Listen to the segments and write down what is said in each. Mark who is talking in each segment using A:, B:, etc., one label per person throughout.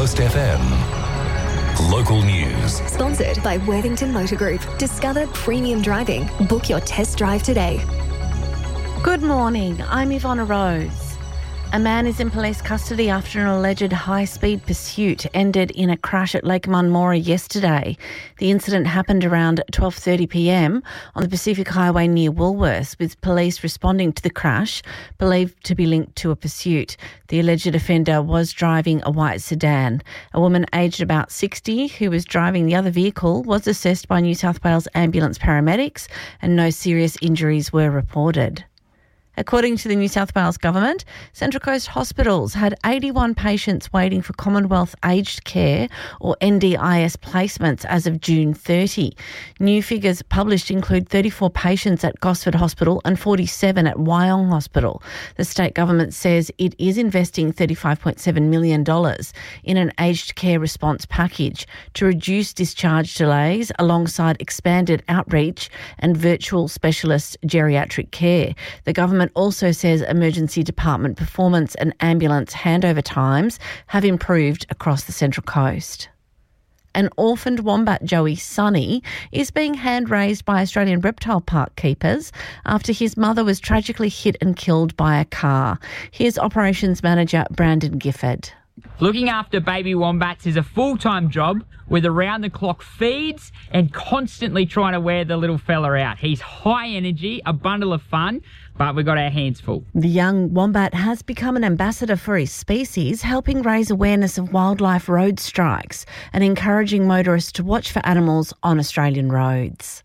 A: Coast FM. Local news.
B: Sponsored by Worthington Motor Group. Discover premium driving. Book your test drive today.
C: Good morning, I'm Ivonna Rose. A man is in police custody after an alleged high-speed pursuit ended in a crash at Lake Munmora yesterday. The incident happened around 12:30pm on the Pacific Highway near Woolworths, with police responding to the crash, believed to be linked to a pursuit. The alleged offender was driving a white sedan. A woman aged about 60 who was driving the other vehicle was assessed by New South Wales ambulance paramedics and no serious injuries were reported. According to the New South Wales Government, Central Coast hospitals had 81 patients waiting for Commonwealth Aged Care or NDIS placements as of June 30. New figures published include 34 patients at Gosford Hospital and 47 at Wyong Hospital. The state government says it is investing $35.7 million in an aged care response package to reduce discharge delays alongside expanded outreach and virtual specialist geriatric care. The government also says emergency department performance and ambulance handover times have improved across the Central Coast. An orphaned wombat joey, Sunny, is being hand-raised by Australian Reptile Park keepers after his mother was tragically hit and killed by a car. Here's Operations Manager Brandon Gifford.
D: Looking after baby wombats is a full-time job with around-the-clock feeds and constantly trying to wear the little fella out. He's high energy, a bundle of fun, but we've got our hands full.
C: The young wombat has become an ambassador for his species, helping raise awareness of wildlife road strikes and encouraging motorists to watch for animals on Australian roads.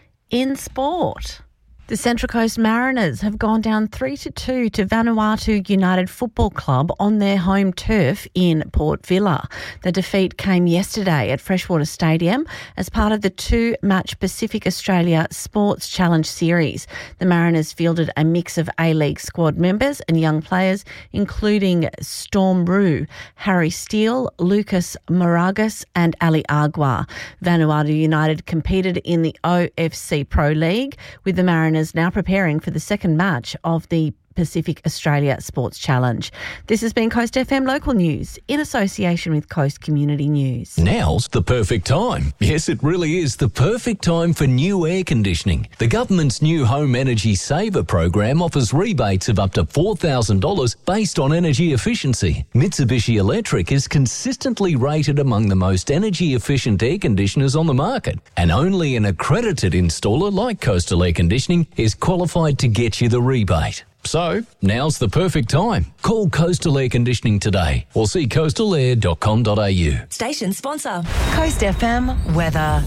C: In sport, the Central Coast Mariners have gone down 3-2 to Vanuatu United Football Club on their home turf in Port Vila. The defeat came yesterday at Freshwater Stadium as part of the two-match Pacific Australia Sports Challenge Series. The Mariners fielded a mix of A-League squad members and young players, including Storm Rue, Harry Steele, Lucas Moragas and Ali Agua. Vanuatu United competed in the OFC Pro League, with the Mariners now preparing for the second match of the Pacific Australia Sports Challenge. This has been Coast FM Local News in association with Coast Community News.
A: Now's the perfect time. Yes, it really is the perfect time for new air conditioning. The government's new Home Energy Saver program offers rebates of up to $4,000 based on energy efficiency. Mitsubishi Electric is consistently rated among the most energy efficient air conditioners on the market, and only an accredited installer like Coastal Air Conditioning is qualified to get you the rebate. So, now's the perfect time. Call Coastal Air Conditioning today or see coastalair.com.au.
E: Station sponsor, Coast FM weather.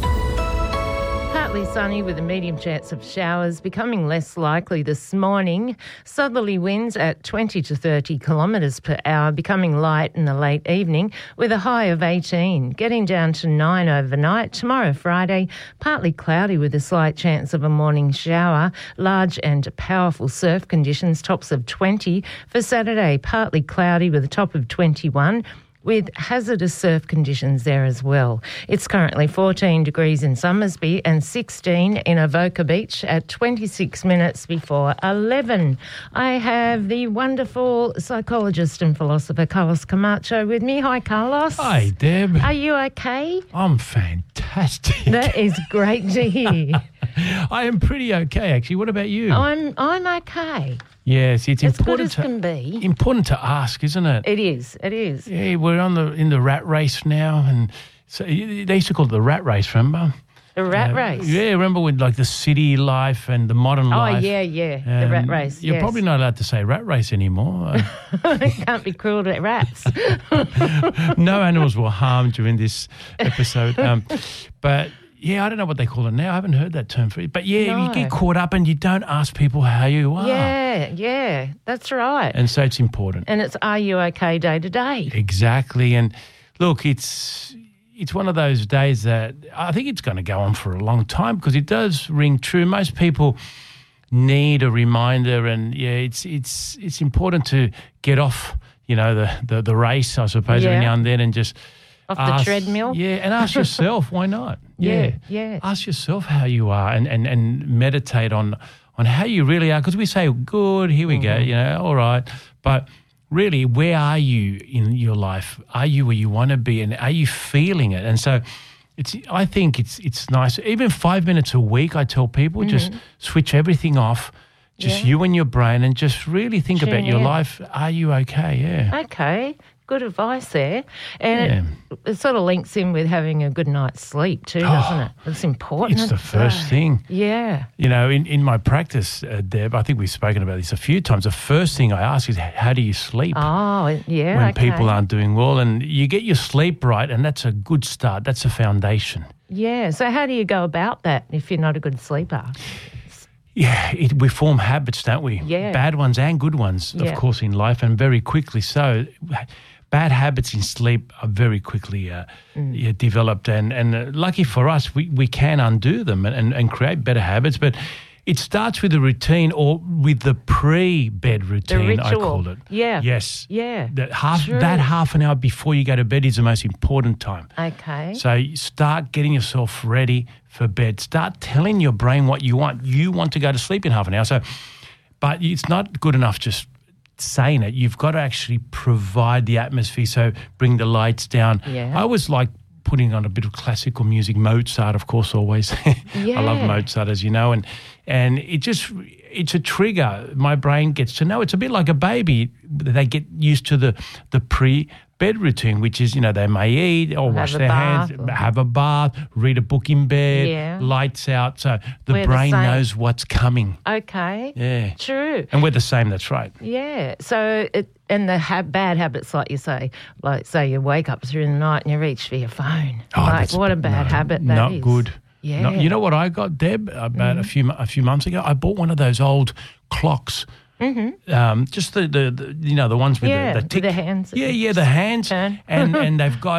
F: Partly sunny with a medium chance of showers, becoming less likely this morning. Southerly winds at 20 to 30 kilometres per hour, becoming light in the late evening with a high of 18, getting down to 9 overnight. Tomorrow, Friday, partly cloudy with a slight chance of a morning shower. Large and powerful surf conditions, tops of 20. For Saturday, partly cloudy with a top of 21. with hazardous surf conditions there as well. It's currently 14 degrees in Summersby and 16 in Avoca Beach at 26 minutes before 11. I have the wonderful psychologist and philosopher Carlos Camacho with me. Hi, Carlos.
G: Hi, Deb.
F: Are you okay?
G: I'm fantastic.
F: That is great to hear.
G: I am pretty okay, actually. What about you?
F: I'm okay.
G: Yes, it's
F: as
G: important
F: good as can be.
G: Important to ask, isn't it?
F: It is. It is.
G: Yeah, we're in the rat race now, and so they used to call it the rat race. Remember?
F: The rat race.
G: Yeah, remember with like the city life and the modern life.
F: Oh yeah, the rat race.
G: You're probably not allowed to say rat race anymore.
F: Can't be cruel to rats.
G: No animals were harmed during this episode, but. Yeah, I don't know what they call it now. I haven't heard that term for it. But yeah, you get caught up and you don't ask people how you are.
F: Yeah, that's right.
G: And so it's important.
F: And it's are you okay day to day?
G: Exactly. And look, it's one of those days that I think it's going to go on for a long time because it does ring true. Most people need a reminder, and yeah, it's important to get off, the race, I suppose, every now and then, and just
F: off the treadmill.
G: Yeah, and ask yourself, why not?
F: Yeah.
G: Ask yourself how you are and meditate on how you really are. Because we say, good, here we go, all right. But really, where are you in your life? Are you where you want to be, and are you feeling it? And so I think it's nice. Even 5 minutes a week, I tell people, just switch everything off, just you and your brain, and just really think about your life. Are you okay? Yeah.
F: Okay. Good advice there. And it sort of links in with having a good night's sleep too, doesn't it? It's important.
G: It's the first thing.
F: Yeah.
G: You know, in my practice, Deb, I think we've spoken about this a few times. The first thing I ask is, how do you sleep?
F: Oh, yeah.
G: When people aren't doing well. And you get your sleep right, and that's a good start. That's a foundation.
F: Yeah. So how do you go about that if you're not a good sleeper?
G: Yeah, we form habits, don't we?
F: Yeah.
G: Bad ones and good ones, of course, in life, and very quickly so. Bad habits in sleep are very quickly developed, and lucky for us, we can undo them and create better habits. But it starts with a routine, or with the pre-bed routine, I call it.
F: Yeah.
G: Yes.
F: Yeah.
G: That half an hour before you go to bed is the most important time.
F: Okay.
G: So you start getting yourself ready for bed. Start telling your brain what you want. You want to go to sleep in half an hour. So, but it's not good enough just saying it. You've got to actually provide the atmosphere. So bring the lights down.
F: Yeah.
G: I always like putting on a bit of classical music. Mozart, of course, always. I love Mozart, as you know, and it's a trigger. My brain gets to know. It's a bit like a baby. They get used to the pre-bed routine, which is, they may eat or wash their hands, have a bath, read a book in bed, lights out. So the brain knows what's coming.
F: Okay.
G: Yeah.
F: True.
G: And we're the same, that's right.
F: Yeah. So and the bad habits, like you say, like say you wake up through the night and you reach for your phone. What a bad habit that is.
G: Not good.
F: Yeah.
G: No, you know what I got, Deb, about a few months ago? I bought one of those old clocks. Mm-hmm. Just the ones with the tick.
F: With the hands.
G: Yeah, the hands. and they've got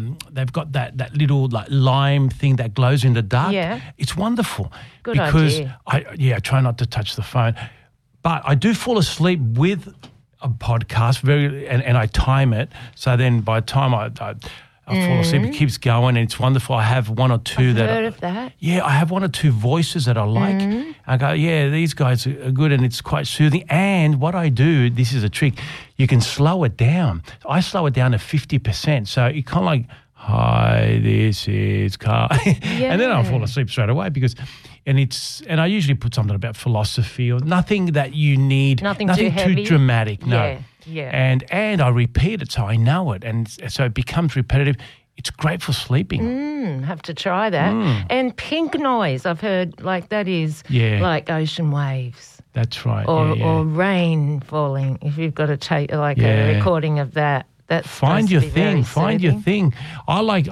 G: that little like lime thing that glows in the dark. Yeah. It's wonderful.
F: Good idea.
G: I try not to touch the phone. But I do fall asleep with a podcast and I time it. So then by the time I fall asleep, it keeps going, and it's wonderful. I have one or two
F: I've heard of that.
G: Yeah, I have one or two voices that I like. I go, yeah, these guys are good, and it's quite soothing. And what I do, this is a trick, you can slow it down. I slow it down to 50%. So you kind of like, hi, this is Carl. And then I'll fall asleep straight away and I usually put something about philosophy or nothing that you need.
F: Nothing too
G: dramatic, no.
F: Yeah.
G: And I repeat it so I know it, and so it becomes repetitive. It's great for sleeping.
F: Have to try that. And pink noise, I've heard, like that is like ocean waves.
G: That's right.
F: Or rain falling. If you've got to take a recording of that, that's
G: find your thing. Find your thing. I like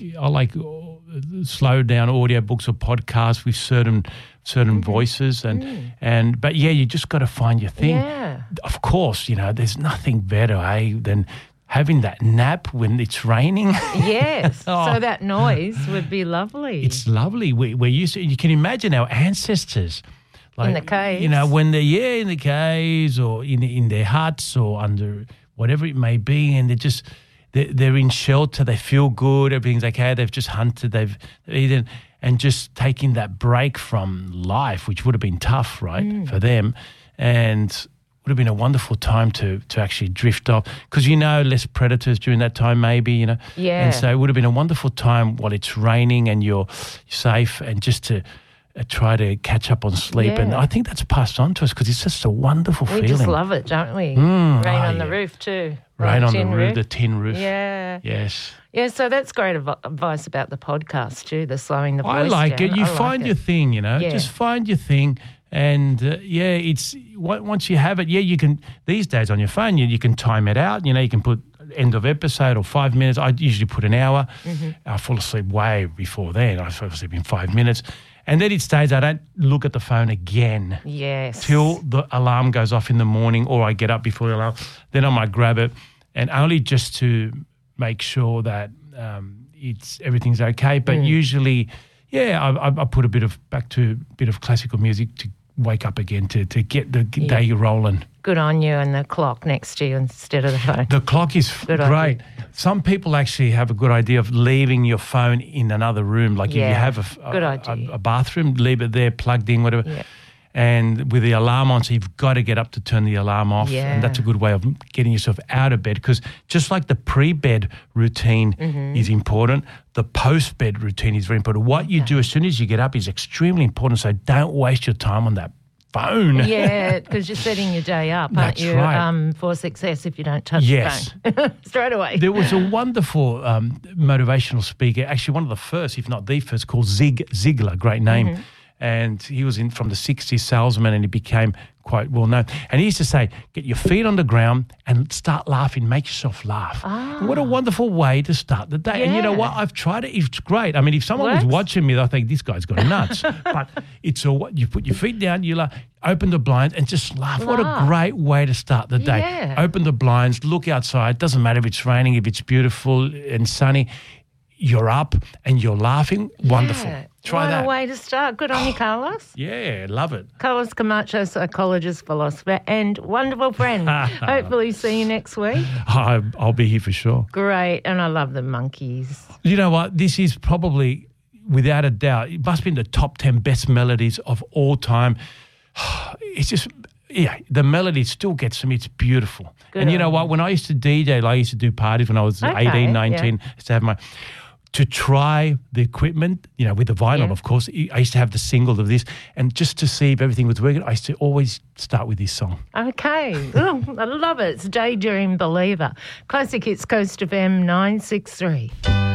G: slow down audiobooks or podcasts with certain voices but you just got to find your thing.
F: Yeah.
G: Of course, there's nothing better, than having that nap when it's raining.
F: Yes. So that noise would be lovely.
G: It's lovely. We're used to, you can imagine our ancestors
F: in the caves.
G: When they're in the caves or in their huts or under whatever it may be, and they're in shelter, they feel good, everything's okay, they've just hunted, they've eaten, and just taking that break from life, which would have been tough, right, for them, and would have been a wonderful time to actually drift off, because less predators during that time maybe, and so it would have been a wonderful time while it's raining and you're safe, and just to try to catch up on sleep. And I think that's passed on to us because it's just a wonderful feeling.
F: We just love it, don't we? Rain on the roof too.
G: Rain on the roof, the tin roof.
F: Yeah.
G: Yes.
F: Yeah, so that's great advice about the podcast too, the slowing the voice down.
G: I like it. You find your thing, just find your thing. And it's once you have it, you can, these days on your phone, you can time it out. You can put end of episode or 5 minutes. I usually put an hour. I fall asleep way before then. I fall asleep in 5 minutes. And then it stays. I don't look at the phone again.
F: Yes.
G: Till the alarm goes off in the morning, or I get up before the alarm. Then I might grab it, and only just to make sure that everything's okay. But usually, I put a bit of classical music to wake up again to get the day rolling.
F: Good on you, and the clock next to you instead of the phone.
G: The clock is great. Idea. Some people actually have a good idea of leaving your phone in another room. Like if you have a bathroom, leave it there plugged in, whatever. Yeah. And with the alarm on, so you've got to get up to turn the alarm off.
F: Yeah.
G: And that's a good way of getting yourself out of bed, because just like the pre-bed routine is important, the post-bed routine is very important. What you do as soon as you get up is extremely important, so don't waste your time on that phone.
F: Yeah, because you're setting your day up, aren't
G: That's
F: you,
G: right.
F: for success if you don't touch
G: Yes.
F: the phone straight away.
G: There was a wonderful motivational speaker, actually one of the first, if not the first, called Zig Ziglar, great name. And he was from the 60s, salesman, and he became quite well known. And he used to say, get your feet on the ground and start laughing, make yourself laugh. What a wonderful way to start the day. And you know what? I've tried it. It's great. I mean, if someone was watching me, I think this guy's got nuts. But it's you put your feet down, you open the blinds and just laugh. What a great way to start the day.
F: Yeah.
G: Open the blinds, look outside. Doesn't matter if it's raining, if it's beautiful and sunny. You're up and you're laughing. Wonderful. Try
F: what
G: that.
F: What a way to start. Good on you, Carlos.
G: Yeah, love it.
F: Carlos Camacho, psychologist, philosopher, and wonderful friend. Hopefully see you next week.
G: I'll be here for sure.
F: Great. And I love the monkeys.
G: You know what? This is probably, without a doubt, it must be in the top 10 best melodies of all time. It's just... Yeah, the melody still gets me. It's beautiful.
F: Good
G: and you know
F: on
G: what? When I used to DJ, I used to do parties when I was 18, 19. I used to have to try the equipment, with the vinyl, of course. I used to have the single of this. And just to see if everything was working, I used to always start with this song.
F: Okay. Ooh, I love it. It's Daydream Believer. Classic Hits, Coast FM 963.